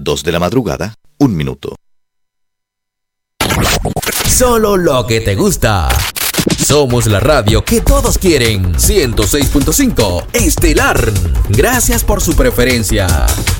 2 de la madrugada, 1 minuto. Solo lo que te gusta. Somos la radio que todos quieren. 106.5 Estelar. Gracias por su preferencia.